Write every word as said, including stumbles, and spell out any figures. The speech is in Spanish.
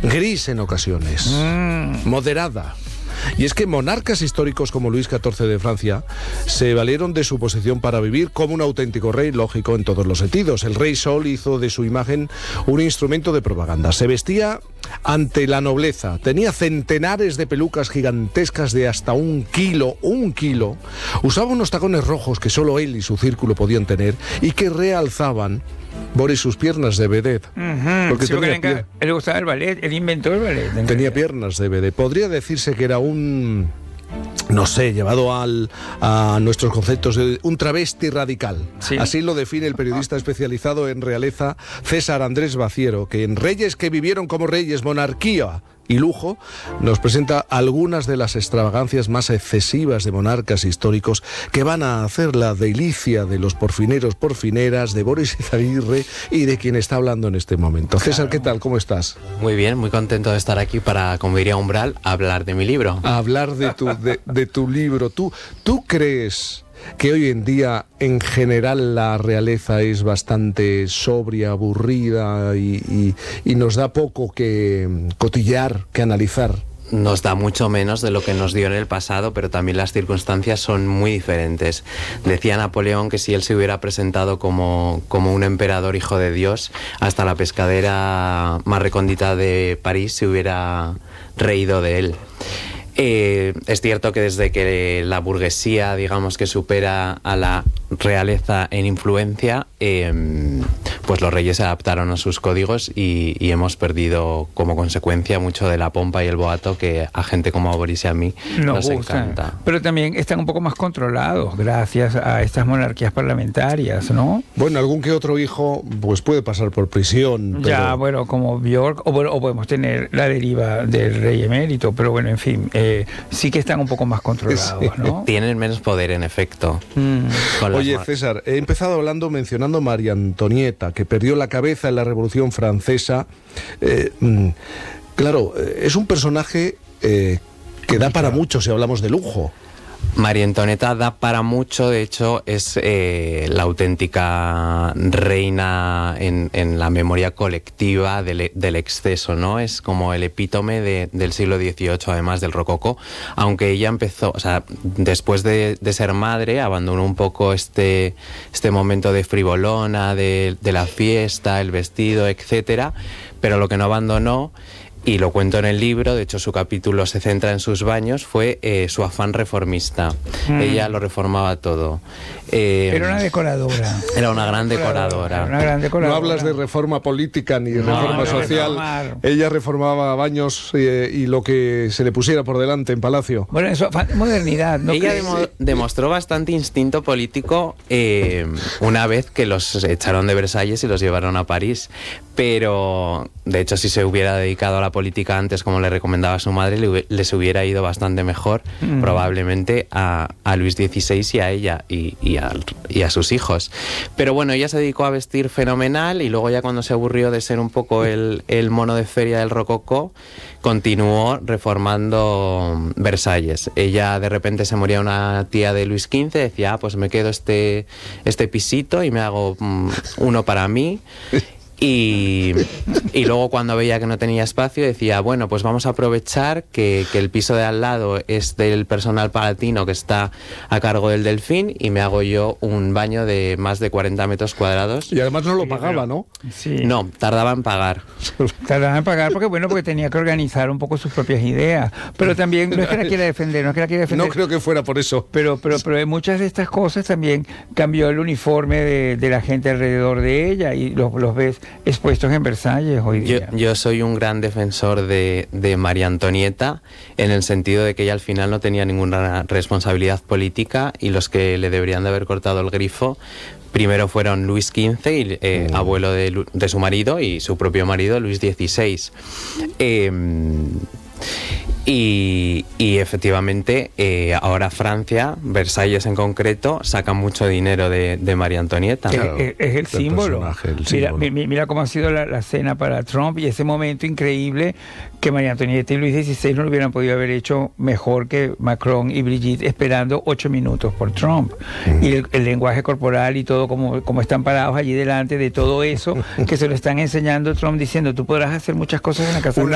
gris en ocasiones, mm. moderada. Y es que monarcas históricos como Luis catorce de Francia se valieron de su posición para vivir como un auténtico rey, lógico en todos los sentidos. El rey Sol hizo de su imagen un instrumento de propaganda. Se vestía ante la nobleza, tenía centenares de pelucas gigantescas de hasta un kilo, un kilo. Usaba unos tacones rojos que solo él y su círculo podían tener y que realzaban, Boris, sus piernas de vedette. Uh-huh. Porque sí, tenía porque pier... él gustaba el ballet, él inventó el ballet. Tenía realidad. piernas de vedette. Podría decirse que era un, no sé, llevado al, a nuestros conceptos, de un travesti radical. ¿Sí? Así lo define el periodista especializado en realeza César Andrés Baciero, que en Reyes que vivieron como reyes, monarquía y lujo, nos presenta algunas de las extravagancias más excesivas de monarcas históricos que van a hacer la delicia de los porfineros, porfineras, de Boris Izaguirre y de quien está hablando en este momento. Claro. César, ¿qué tal? ¿Cómo estás? Muy bien, muy contento de estar aquí para, como diría Umbral, hablar de mi libro. A hablar de tu, de, de tu libro. ¿Tú, ¿Tú crees que hoy en día en general la realeza es bastante sobria, aburrida y, y, y nos da poco que cotillar, que analizar? Nos da mucho menos de lo que nos dio en el pasado, pero también las circunstancias son muy diferentes. Decía Napoleón que si él se hubiera presentado como, como un emperador hijo de Dios, hasta la pescadera más recóndita de París se hubiera reído de él. Eh, es cierto que desde que la burguesía, digamos, que supera a la realeza en influencia, eh, pues los reyes se adaptaron a sus códigos y, y hemos perdido como consecuencia mucho de la pompa y el boato que a gente como a Boris y a mí nos, nos encanta. Pero también están un poco más controlados gracias a estas monarquías parlamentarias, ¿no? Bueno, algún que otro hijo pues puede pasar por prisión. Pero... Ya, bueno, como Björk, o, bueno, o podemos tener la deriva del rey emérito, pero bueno, en fin, eh, sí que están un poco más controlados, sí. ¿no? Tienen menos poder, en efecto. Mm. Oye, César, he empezado hablando, mencionando a María Antonieta, que perdió la cabeza en la Revolución Francesa. Eh, claro, es un personaje eh, que da para mucho si hablamos de lujo. María Antonieta da para mucho, de hecho es eh, la auténtica reina en, en la memoria colectiva del, del exceso, ¿no? Es como el epítome de, del siglo dieciocho, además del rococó, aunque ella empezó, o sea, después de, de ser madre, abandonó un poco este, este momento de frivolona, de, de la fiesta, el vestido, etcétera, pero lo que no abandonó, y lo cuento en el libro, de hecho su capítulo se centra en sus baños, fue eh, su afán reformista. Mm. Ella lo reformaba todo. Eh, era una decoradora. Era una gran decoradora. Una gran decoradora. No hablas de reforma política ni de no, reforma no, social. Reformar. Ella reformaba baños eh, y lo que se le pusiera por delante en palacio. Bueno, eso, modernidad. ¿No Ella demo, demostró bastante instinto político eh, una vez que los echaron de Versalles y los llevaron a París. Pero, de hecho, si se hubiera dedicado a la política antes, como le recomendaba su madre, le, les hubiera ido bastante mejor, mm. probablemente, a, a Luis dieciséis y a ella y, y, a, y a sus hijos. Pero bueno, ella se dedicó a vestir fenomenal y luego ya cuando se aburrió de ser un poco el, el mono de feria del rococó, continuó reformando Versalles. Ella de repente se moría una tía de Luis quince, decía, ah, pues me quedo este, este pisito y me hago um, uno para mí. Y, y luego cuando veía que no tenía espacio decía, bueno, pues vamos a aprovechar que, que el piso de al lado es del personal palatino que está a cargo del Delfín y me hago yo un baño de más de cuarenta metros cuadrados. Y además no lo pagaba, ¿no? Sí. No, tardaba en pagar. Tardaba en pagar porque, bueno, porque tenía que organizar un poco sus propias ideas. Pero también, no es que la quiera defender, no es que la quiera defender. No creo que fuera por eso. Pero, pero, pero en muchas de estas cosas también cambió el uniforme de, de la gente alrededor de ella y los, los ves expuestos en Versalles hoy día. Yo, yo soy un gran defensor de, de María Antonieta en el sentido de que ella al final no tenía ninguna responsabilidad política y los que le deberían de haber cortado el grifo primero fueron Luis quince, y, eh, mm. abuelo de, de su marido, y su propio marido Luis dieciséis. Eh, Y, y efectivamente eh, ahora Francia, Versalles en concreto, saca mucho dinero de, de María Antonieta. Claro, es, es el, símbolo. El mira, símbolo. Mi, mira cómo ha sido la, la cena para Trump y ese momento increíble que María Antonieta y Luis dieciséis no lo hubieran podido haber hecho mejor que Macron y Brigitte, esperando ocho minutos por Trump. Mm. Y el, el lenguaje corporal y todo, como, como están parados allí delante de todo eso, que se lo están enseñando Trump, diciendo, tú podrás hacer muchas cosas en la Casa Blanca.